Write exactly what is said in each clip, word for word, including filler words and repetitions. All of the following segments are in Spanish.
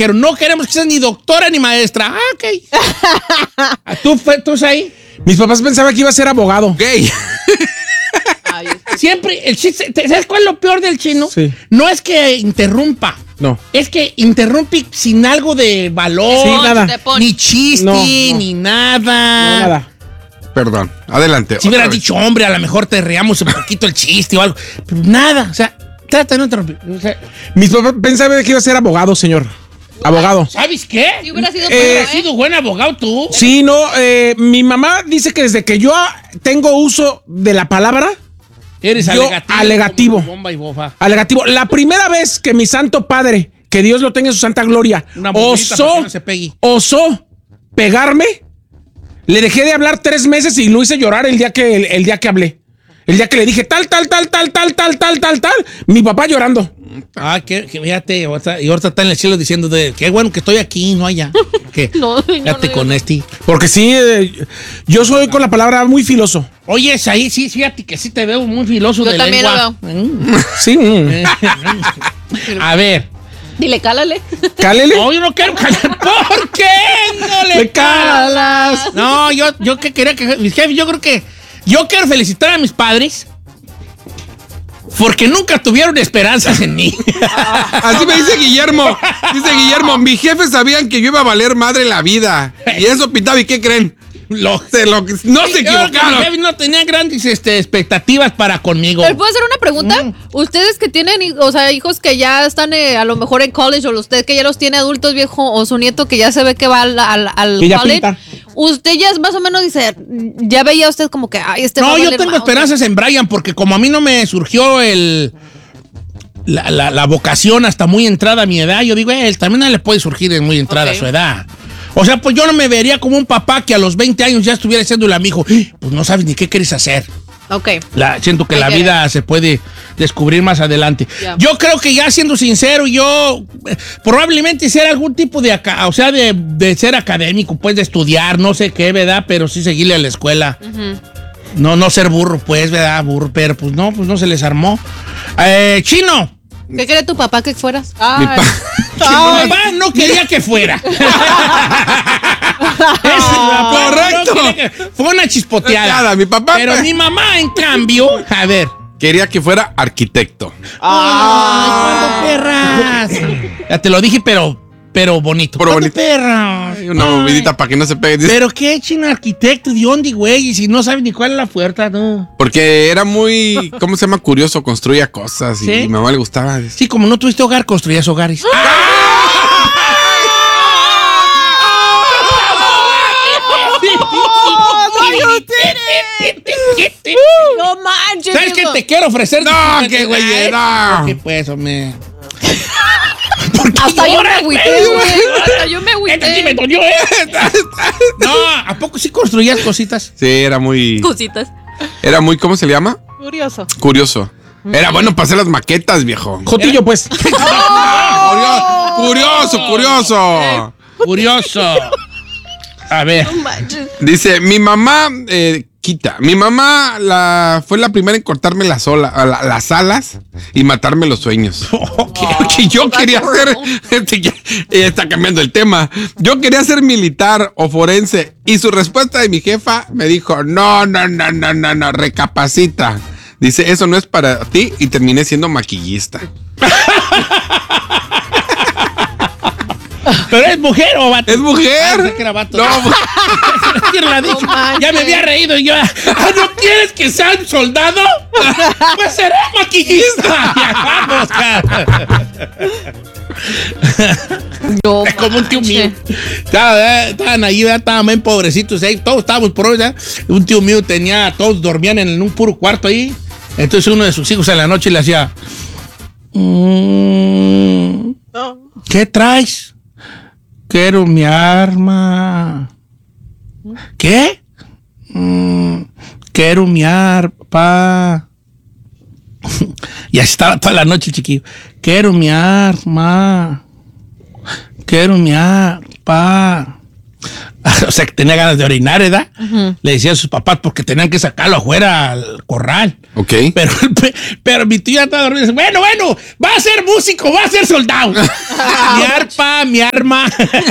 dijeron, no queremos que seas ni doctora ni maestra. Ah, ok. ¿Tú, tú ahí? Mis papás pensaban que iba a ser abogado. Gay. Ay, siempre, el chiste, ¿sabes cuál es lo peor del chino? Sí. No es que interrumpa. No. Es que interrumpe sin algo de valor. Sí, nada. Ni chiste, no, no. ni nada. No, nada. Perdón, adelante. Si hubieras dicho, hombre, a lo mejor te reamos un poquito el chiste o algo. Pero nada, o sea, trata de no interrumpir. O sea, mis papás pensaban que iba a ser abogado, señor. Abogado. ¿Sabes qué? Si hubiera sido, Eh, ¿eh? ¿Has sido buen abogado tú? Sí, no, eh, mi mamá dice que desde que yo tengo uso de la palabra, Eres yo alegativo. alegativo. como bomba y bofa. Alegativo. La primera vez que mi santo padre, que Dios lo tenga en su santa gloria, Una bombita para osó, que no se pegue. osó pegarme, le dejé de hablar tres meses y lo hice llorar el día que, el, el día que hablé. El día que le dije tal, tal, tal, tal, tal, tal, tal, tal, tal, mi papá llorando. Ah, que, que fíjate, ahorita- y ahorita está en el cielo diciendo de qué bueno que estoy aquí, no allá. Que, No, yo fíjate no con digo- este. Porque sí, eh, yo soy con la palabra muy filoso. Oye, es ahí, sí, fíjate que sí te veo muy filoso Yo de también lengua. Sí. A ver. Dile, cálale. Cálele. No, yo no quiero calar. ¿Por qué no le Le calas? calas. No, yo, yo que quería que mis jefes, yo creo que yo quiero felicitar a mis padres porque nunca tuvieron esperanzas en mí. Así me dice Guillermo. Dice Guillermo, mis jefes sabían que yo iba a valer madre la vida. Y eso pintaba, ¿y qué creen? Lo- Se lo- no se Yo creo que mis equivocaron. jefes no tenían grandes este, expectativas para conmigo. ¿Les puedo hacer una pregunta? Mm. Ustedes que tienen, o sea, hijos que ya están eh, a lo mejor en college, o usted que ya los tiene adultos, viejo, o su nieto que ya se ve que va al, al, al Que ya college, pinta. usted ya es más o menos dice, ya veía usted como que, ay, este va No, a yo valer tengo madre. esperanzas en Brian porque como a mí no me surgió el la, la- la vocación hasta muy entrada a mi edad, yo digo, eh, él también no le puede surgir en muy entrada Ok. a su edad. O sea, pues yo no me vería como un papá que a los veinte años ya estuviera diciéndole a mi hijo, pues no sabes ni qué quieres hacer. Ok. La, siento que I la get vida se puede descubrir más adelante. Ya. Yo creo que ya siendo sincero, yo eh, probablemente ser algún tipo de, aca- o sea, de, de ser académico, pues de estudiar, no sé qué, ¿verdad? Pero sí seguirle a la escuela. No, no ser burro, pues, ¿verdad? Burro, pero pues no, pues no se les armó. Eh, Chino. ¿Qué cree tu papá que fueras? Mi Ay. pa- Mi papá no quería que fuera. Ese, mi papá Correcto. no quería que- fue una chispoteada. Nada, mi papá, Pero pues. mi mamá, en cambio, a ver. Quería que fuera arquitecto. Ay, ¿cuándo, perras? Ya te lo dije, pero, pero bonito. Pero ¿Cuándo, bonito. perras? Ay, Una Ay. movidita para que no se pegue. Dice, Pero qué chino arquitecto, ¿de dónde, güey? Y si no sabes ni cuál es la puerta, no. porque era muy, ¿cómo se llama? Curioso, construía cosas y ¿Sí? a mi mamá le gustaba. Sí, como no tuviste hogar, construías hogares. No manches. ¿Sabes qué viejo. te quiero ofrecer? No, qué güey, no. ¿Qué pues, hombre? Hasta yo me lloras, agüité, güey? güey. Hasta yo me Esta sí me agüité. dolió, ¿eh? No, ¿a poco sí construías cositas? Sí, era muy, Cositas. era muy, ¿cómo se le llama? Curioso. Curioso. Era bueno para hacer las maquetas, viejo. Jotillo, pues. Curioso, curioso, curioso. Curioso. A ver. No manches. Dice, mi mamá, eh, quita, mi mamá la, fue la primera en cortarme las, ola- la- las alas y matarme los sueños. Porque yo quería ser, este, ya- ella está cambiando el tema, yo quería ser militar o forense y su respuesta de mi jefa me dijo, no, no, no, no, no, no, recapacita. Dice, eso no es para ti y terminé siendo maquillista. ¿Pero es mujer o vato? ¿Es mujer? Ah, pensé que era vato. No, ¿Quién lo ha dicho? manches. Ya me había reído y yo. Ah, ¿no quieres que sea un soldado? Pues será maquillista. Ya, vamos, cara. No Es como un tío mío. manches. Estaba- Estaban ahí, ¿verdad? Estaban bien pobrecitos ahí. Todos estábamos pobres, ¿verdad? Un tío mío tenía, todos dormían en un puro cuarto ahí. Entonces uno de sus hijos en la noche le hacía. "Mm, ¿Qué traes? Quiero mi arma. ¿Qué? "Mm, quiero mi arpa. Y así estaba toda la noche el chiquillo. Quiero mi arma. Quiero mi arpa. O sea, que tenía ganas de orinar, ¿verdad? Uh-huh. Le decía a sus papás porque tenían que sacarlo afuera al corral. Ok. Pero, pero mi tío ya estaba dormido. Dice, bueno, bueno, va a ser músico, va a ser soldado. Mi arpa, mi arma.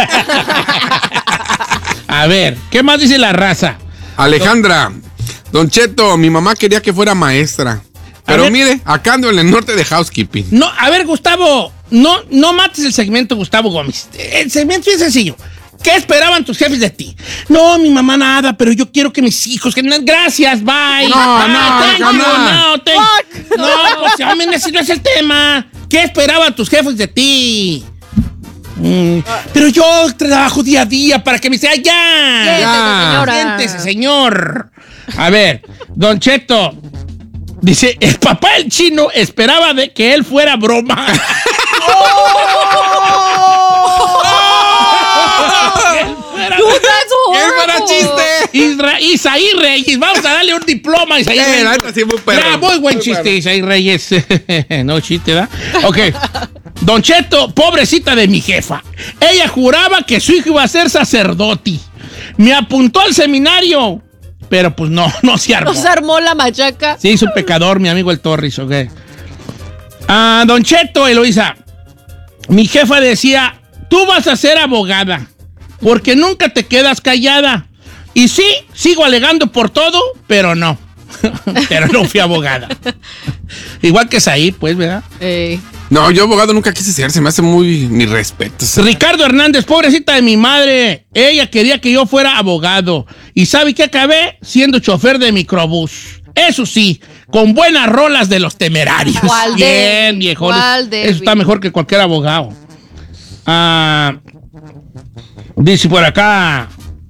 A ver, ¿qué más dice la raza? Alejandra, Don Cheto, mi mamá quería que fuera maestra. Pero ver, mire, acá ando en el norte de housekeeping. No, a ver, Gustavo, no, no mates el segmento, Gustavo Gómez. El segmento es sencillo. ¿Qué esperaban tus jefes de ti? No, mi mamá nada, pero yo quiero que mis hijos... Que, gracias, bye. No, ah, no, thank no, you, no. No, thank, no, pues, hombre, ese no es el tema. ¿Qué esperaban tus jefes de ti? Mm, pero yo trabajo día a día para que me sea ya. Siéntese, señora. Siéntese, señor. A ver, Don Cheto... Dice, el papá del chino esperaba de que él fuera broma. ¡Qué fuera chiste! Isra, Isaí Reyes, vamos a darle un diploma a Isaí Eh, Reyes. la neta, sí, muy perro. Ya, muy buen Muy chiste, perro. Isaí Reyes. No chiste, ¿verdad? Ok. Don Cheto, pobrecita de mi jefa. Ella juraba que su hijo iba a ser sacerdote. Me apuntó al seminario. Pero pues no, no se armó. No se armó la machaca. Sí, es un pecador, mi amigo el Torres, ok. Ah, Don Cheto, Eloisa. Mi jefa decía, tú vas a ser abogada, porque nunca te quedas callada. Y sí, sigo alegando por todo, pero no. Pero no fui abogada. Igual que Saí, pues, ¿verdad? Ey. No, yo abogado nunca quise ser, se me hace muy mi respeto. Ricardo Hernández, pobrecita de mi madre. Ella quería que yo fuera abogado. ¿Y sabe qué acabé? Siendo chofer de microbús. Eso sí, con buenas rolas de Los Temerarios. ¿Cuál Bien, de? viejones. ¿Cuál de? Eso está mejor que cualquier abogado. Ah, dice por acá.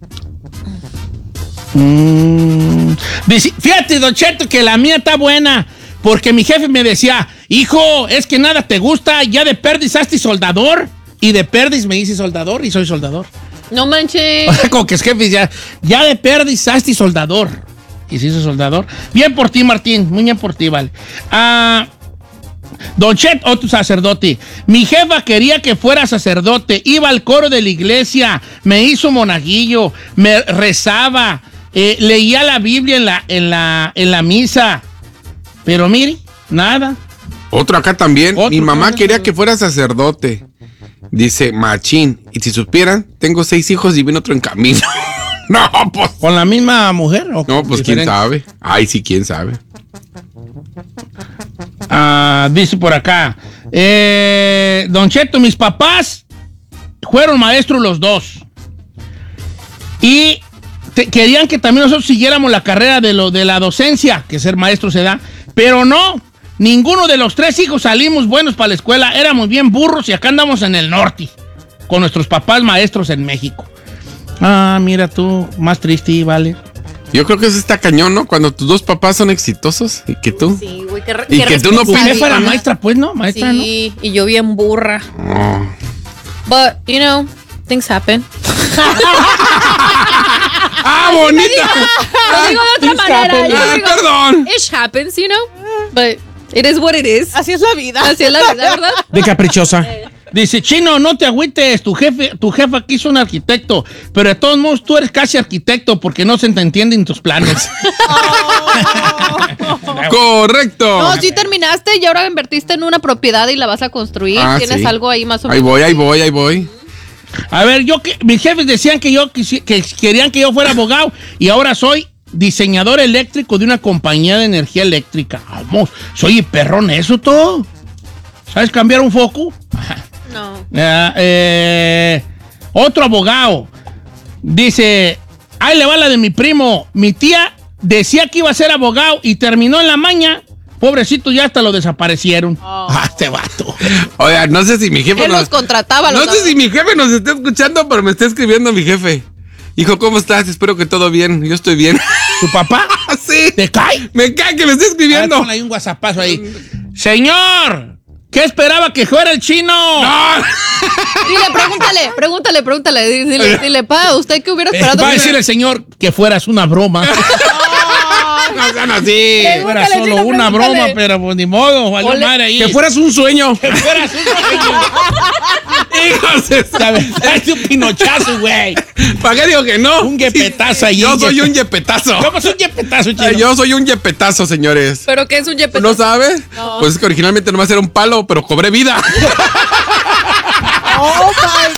Mm, dice, fíjate, Don Cheto, que la mía está buena. Porque mi jefe me decía, hijo, es que nada te gusta, ya de perdis hazte soldador. Y de perdis me hice soldador y soy soldador. No manches. O sea, como que es jefe, ya, ya de perdis hazte soldador. Y se hizo soldador. Bien por ti, Martín, muy bien por ti, vale. Ah, Don Chet, otro sacerdote. Mi jefa quería que fuera sacerdote. Iba al coro de la iglesia, me hizo monaguillo, me rezaba, eh, leía la Biblia en la, en la, en la misa. Pero mire, nada. Otro acá también. Otro, Mi mamá ¿no? quería que fuera sacerdote. Dice, machín. Y si supieran, tengo seis hijos y viene otro en camino. No, pues. ¿Con la misma mujer? ¿O No, pues quién diferente? sabe. Ay, sí, quién sabe. Ah, dice por acá. Eh, Don Cheto, mis papás fueron maestros los dos. Y te- querían que también nosotros siguiéramos la carrera de, lo, de la docencia, que ser maestro se da. Pero no, ninguno de los tres hijos salimos buenos para la escuela. Éramos bien burros y acá andamos en el norte, con nuestros papás maestros en México. Ah, mira tú, más triste, vale. Yo creo que eso está cañón, ¿no? Cuando tus dos papás son exitosos y que tú. Sí, güey, qué, re- Y qué que tú no Tu pides jefa era Ajá. maestra, pues, ¿no? Maestra, ¿no? Sí, y yo bien burra. Oh. But, you know, things happen. ¡Ah, bonita! Lo digo de otra things manera. happen. yo Ah, digo, perdón. It happens, you know. But it is what it is. Así es la vida. Así es la vida, ¿verdad? De caprichosa. Dice, Chino, no te agüites, tu jefe, tu jefa quiso un arquitecto, pero de todos modos tú eres casi arquitecto porque no se te entienden tus planes. Correcto. No, sí terminaste y ahora invertiste en una propiedad y la vas a construir. Ah, Tienes sí. algo ahí más o Ahí menos. voy, ahí voy, ahí voy. A ver, yo que mis jefes decían que yo quisi- que querían que yo fuera abogado y ahora soy diseñador eléctrico de una compañía de energía eléctrica. Vamos, soy perrón eso todo. ¿Sabes cambiar un foco? No. Eh, eh, otro abogado dice, ahí le va la de mi primo. Mi tía decía que iba a ser abogado y terminó en la maña. Pobrecito, ya hasta lo desaparecieron. Oh. Ah, este vato. Oiga, no sé si mi jefe Él nos... los contrataba. No los sé si mi jefe nos está escuchando, pero me está escribiendo mi jefe. Hijo, ¿cómo estás? Espero que todo bien. Yo estoy bien. ¿Tu papá? Sí. ¿Te cae? Me cae que me está A ver, escribiendo. ponle ahí un whatsappazo ahí. Señor, ¿qué esperaba que fuera el chino? ¡No! Dile, pregúntale, pregúntale, pregúntale. Dile, dile, dile, pa, ¿usted qué hubiera Eh, esperado? va a que- decir el señor que fueras una broma. Ay, No sean así. Fuera Pregúntale, solo Chino, una pregúntale. broma, pero pues ni modo, valió Ole. madre ahí. Que fueras un sueño. Que fueras un sueño. Hijos de esa- La verdad es un pinochazo, güey. ¿Para qué digo que no? Un yepetazo ahí. Yo soy un yepetazo. ¿Cómo es un yepetazo, chino? Ay, Yo soy un yepetazo, señores. ¿Pero qué es un yepetazo? ¿No sabes? No. Pues es que originalmente nomás era un palo, pero cobré vida. Oh my